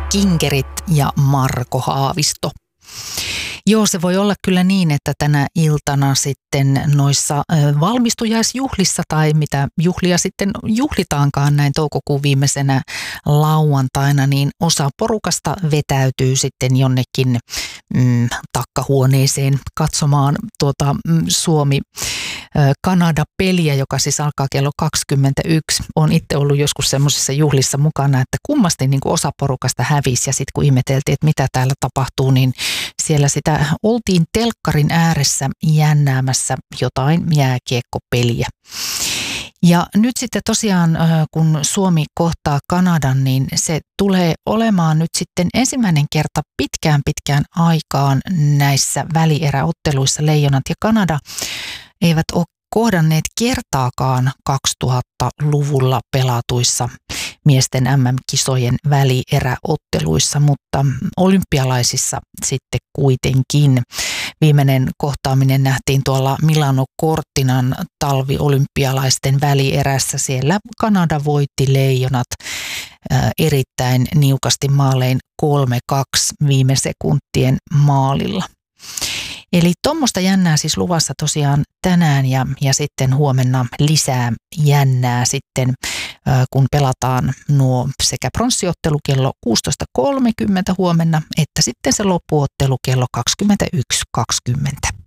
Kinkerit ja Marko Haavisto. Joo, se voi olla kyllä niin, että tänä iltana sitten noissa valmistujaisjuhlissa tai mitä juhlia sitten juhlitaankaan näin toukokuun viimeisenä lauantaina, niin osa porukasta vetäytyy sitten jonnekin takkahuoneeseen katsomaan Suomi-Kanada-peliä, joka siis alkaa kello 21. Olen itse ollut joskus semmoisissa juhlissa mukana, että kummasti niin kuin osa porukasta hävisi ja sitten kun ihmeteltiin, että mitä täällä tapahtuu, niin siellä sitä oltiin telkkarin ääressä jännäämässä jotain jääkiekkopeliä. Ja nyt sitten tosiaan, kun Suomi kohtaa Kanadan, niin se tulee olemaan nyt sitten ensimmäinen kerta pitkään aikaan näissä välieräotteluissa. Leijonat ja Kanada eivät ole kohdanneet kertaakaan 2000-luvulla pelatuissa miesten MM-kisojen välieräotteluissa, mutta olympialaisissa sitten kuitenkin. Viimeinen kohtaaminen nähtiin tuolla Milano Cortinan talviolympialaisten välierässä. Siellä Kanada voitti leijonat erittäin niukasti maalein 3-2 viime sekuntien maalilla. Eli tuommoista jännää siis luvassa tosiaan tänään ja sitten huomenna lisää jännää sitten, kun pelataan nuo sekä pronssiottelu kello 16.30 huomenna, että sitten se loppuottelu kello 21.20.